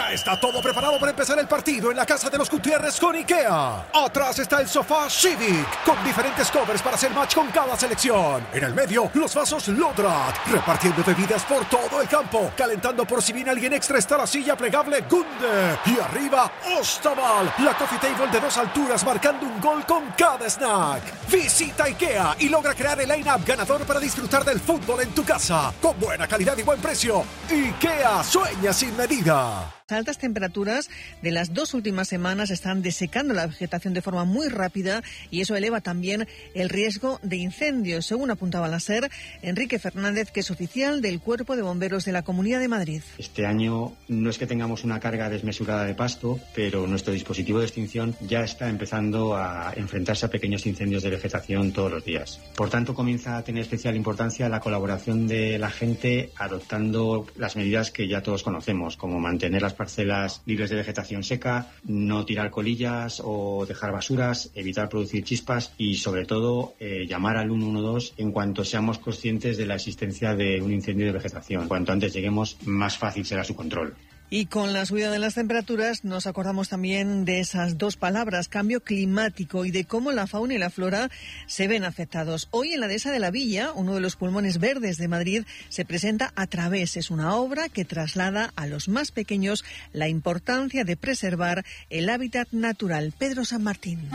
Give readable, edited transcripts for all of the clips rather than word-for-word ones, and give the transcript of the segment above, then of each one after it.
Ya está todo preparado para empezar el partido en la casa de los Gutiérrez con IKEA. Atrás está el sofá Civic, con diferentes covers para hacer match con cada selección. En el medio, los vasos Lodrat, repartiendo bebidas por todo el campo. Calentando por si viene alguien extra está la silla plegable Gunde. Y arriba, Ostaval, la coffee table de 2 alturas marcando un gol con cada snack. Visita IKEA y logra crear el line-up ganador para disfrutar del fútbol en tu casa. Con buena calidad y buen precio. IKEA sueña sin medida. Las altas temperaturas de las 2 últimas semanas están desecando la vegetación de forma muy rápida y eso eleva también el riesgo de incendios, según apuntaba la SER Enrique Fernández, que es oficial del Cuerpo de Bomberos de la Comunidad de Madrid. Este año no es que tengamos una carga desmesurada de pasto, pero nuestro dispositivo de extinción ya está empezando a enfrentarse a pequeños incendios de vegetación todos los días. Por tanto, comienza a tener especial importancia la colaboración de la gente adoptando las medidas que ya todos conocemos, como mantener las parcelas libres de vegetación seca, no tirar colillas o dejar basuras, evitar producir chispas y, sobre todo, llamar al 112 en cuanto seamos conscientes de la existencia de un incendio de vegetación. Cuanto antes lleguemos, más fácil será su control. Y con la subida de las temperaturas nos acordamos también de esas 2 palabras, cambio climático, y de cómo la fauna y la flora se ven afectados. Hoy en la Dehesa de la Villa, uno de los pulmones verdes de Madrid, se presenta A Través. Es una obra que traslada a los más pequeños la importancia de preservar el hábitat natural. Pedro San Martín.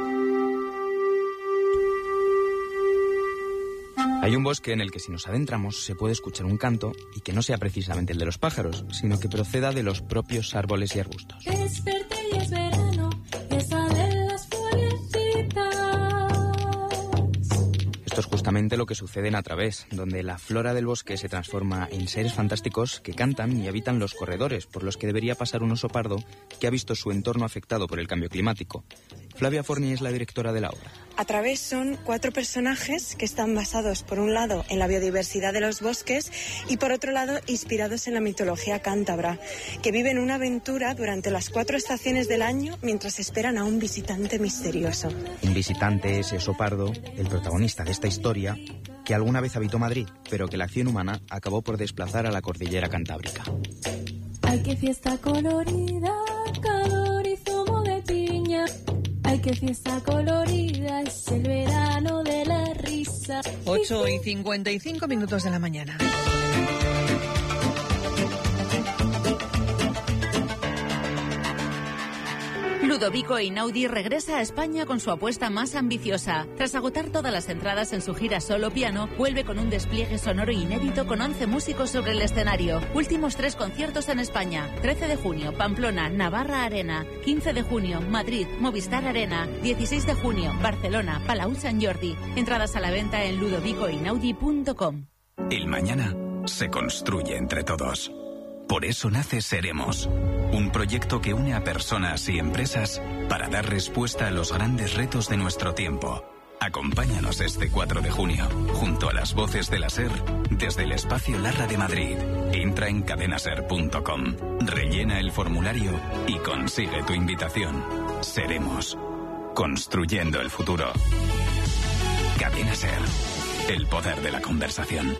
Hay un bosque en el que si nos adentramos se puede escuchar un canto y que no sea precisamente el de los pájaros, sino que proceda de los propios árboles y arbustos. Es verde y es verano, que salen las florecitas. Esto es justamente lo que sucede en A Través, donde la flora del bosque se transforma en seres fantásticos que cantan y habitan los corredores por los que debería pasar un oso pardo que ha visto su entorno afectado por el cambio climático. Flavia Forni es la directora de la obra. A Través son 4 personajes que están basados, por un lado, en la biodiversidad de los bosques y, por otro lado, inspirados en la mitología cántabra, que viven una aventura durante las 4 estaciones del año mientras esperan a un visitante misterioso. Un visitante es oso pardo, el protagonista de esta historia, que alguna vez habitó Madrid, pero que la acción humana acabó por desplazar a la cordillera cantábrica. Ay, qué fiesta colorida, calor y zumo de piña. Ay, qué fiesta colorida, es el verano de la risa. 8:55 de la mañana. Ludovico Einaudi regresa a España con su apuesta más ambiciosa. Tras agotar todas las entradas en su gira solo piano, vuelve con un despliegue sonoro inédito con 11 músicos sobre el escenario. Últimos 3 conciertos en España. 13 de junio, Pamplona, Navarra Arena. 15 de junio, Madrid, Movistar Arena. 16 de junio, Barcelona, Palau Sant Jordi. Entradas a la venta en ludovicoeinaudi.com. El mañana se construye entre todos. Por eso nace Seremos, un proyecto que une a personas y empresas para dar respuesta a los grandes retos de nuestro tiempo. Acompáñanos este 4 de junio, junto a las voces de la SER, desde el Espacio Larra de Madrid. Entra en cadenaser.com, rellena el formulario y consigue tu invitación. Seremos, construyendo el futuro. Cadena SER, el poder de la conversación.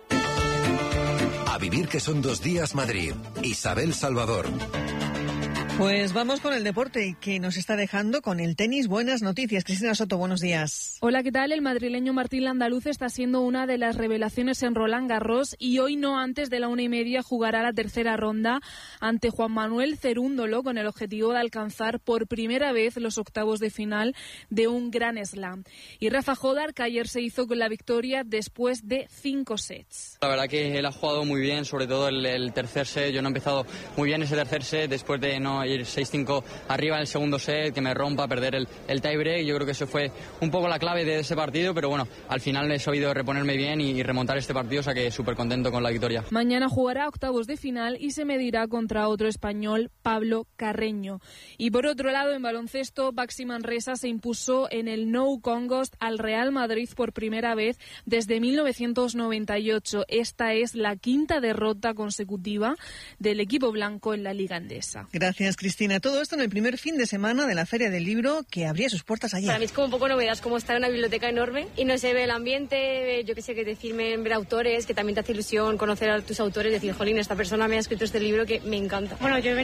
A vivir que son 2 días Madrid. Isabel Salvador. Pues vamos con el deporte que nos está dejando con el tenis. Buenas noticias. Cristina Soto, buenos días. Hola, ¿qué tal? El madrileño Martín Landaluz está siendo una de las revelaciones en Roland Garros y hoy, no antes de la 1:30, jugará la tercera ronda ante Juan Manuel Cerúndolo con el objetivo de alcanzar por primera vez los octavos de final de un Grand Slam. Y Rafa Jodar, que ayer se hizo con la victoria después de 5 sets. La verdad que él ha jugado muy bien, sobre todo el tercer set. Yo no he empezado muy bien ese tercer set después de no ir 6-5 arriba en el segundo set, que me rompa, perder el tiebreak. Yo creo que eso fue un poco la clave de ese partido, pero bueno, al final he sabido reponerme bien y remontar este partido, o sea que súper contento con la victoria. Mañana jugará octavos de final y se medirá contra otro español, Pablo Carreño. Y por otro lado, en baloncesto, Baxi Manresa se impuso en el No Contest al Real Madrid por primera vez desde 1998. Esta es la 5ª derrota consecutiva del equipo blanco en la Liga Endesa. Gracias, Cristina. Todo esto en el primer fin de semana de la Feria del Libro, que abría sus puertas ayer. Para mí es como un poco novedad, como estar en una biblioteca enorme y no se ve el ambiente, yo que sé, que te firmen, ver autores, que también te hace ilusión conocer a tus autores, decir, jolín, esta persona me ha escrito este libro que me encanta. Bueno, yo he